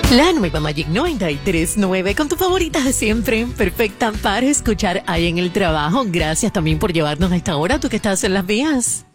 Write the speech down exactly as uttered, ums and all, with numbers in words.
La nueva Magic noventa y tres punto nueve con tu favorita de siempre, perfecta para escuchar ahí en el trabajo. Gracias también por llevarnos a esta hora, tú que estás en las vías.